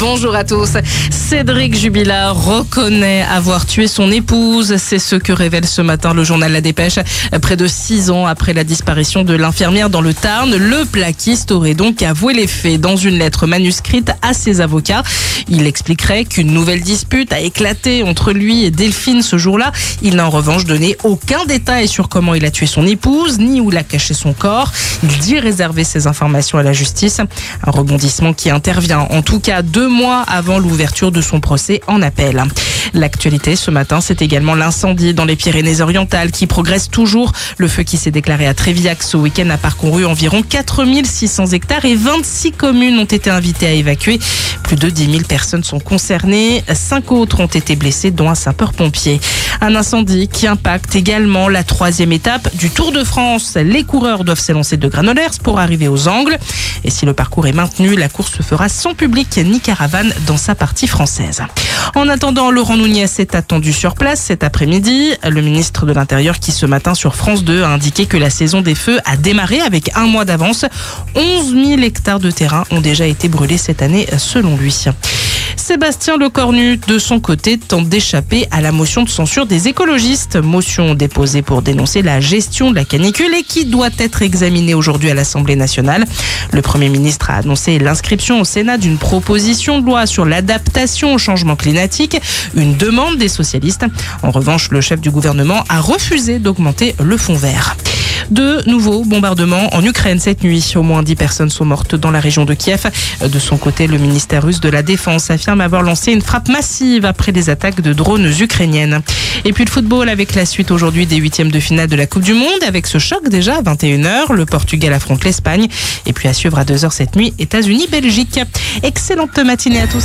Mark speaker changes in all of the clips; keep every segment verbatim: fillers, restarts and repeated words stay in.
Speaker 1: Bonjour à tous. Cédric Jubilard reconnaît avoir tué son épouse. C'est ce que révèle ce matin le journal La Dépêche. Près de six ans après la disparition de l'infirmière dans le Tarn, le plaquiste aurait donc avoué les faits dans une lettre manuscrite à ses avocats. Il expliquerait qu'une nouvelle dispute a éclaté entre lui et Delphine ce jour-là. Il n'a en revanche donné aucun détail sur comment il a tué son épouse, ni où il a caché son corps. Il dit réserver ces informations à la justice. Un rebondissement qui intervient en tout cas deux mois avant l'ouverture de son procès en appel. L'actualité ce matin, c'est également l'incendie dans les Pyrénées-Orientales qui progresse toujours. Le feu qui s'est déclaré à Trévillac ce week-end a parcouru environ quatre mille six cents hectares et vingt-six communes ont été invitées à évacuer. Plus de dix mille personnes sont concernées. Cinq autres ont été blessées, dont un sapeur-pompier. Un incendie qui impacte également la troisième étape du Tour de France. Les coureurs doivent s'élancer de Granollers pour arriver aux Angles. Et si le parcours est maintenu, la course se fera sans public ni caravane dans sa partie française. En attendant, Laurent Nunez est attendu sur place cet après-midi. Le ministre de l'Intérieur qui ce matin sur France deux a indiqué que la saison des feux a démarré avec un mois d'avance. onze mille hectares de terrain ont déjà été brûlés cette année selon lui. Sébastien Lecornu, de son côté, tente d'échapper à la motion de censure des écologistes. Motion déposée pour dénoncer la gestion de la canicule et qui doit être examinée aujourd'hui à l'Assemblée nationale. Le Premier ministre a annoncé l'inscription au Sénat d'une proposition de loi sur l'adaptation au changement climatique, une demande des socialistes. En revanche, le chef du gouvernement a refusé d'augmenter le fonds vert. De nouveaux bombardements en Ukraine cette nuit. Au moins dix personnes sont mortes dans la région de Kiev. De son côté, le ministère russe de la Défense affirme avoir lancé une frappe massive après les attaques de drones ukrainiennes. Et puis le football avec la suite aujourd'hui des huitièmes de finale de la Coupe du Monde. Avec ce choc déjà à vingt et une heures, le Portugal affronte l'Espagne. Et puis à suivre à deux heures cette nuit, États-Unis-Belgique. Excellente matinée à tous.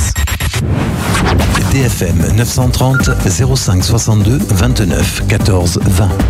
Speaker 2: D F M neuf cent trente, zéro cinq soixante-deux, vingt-neuf, quatorze, vingt.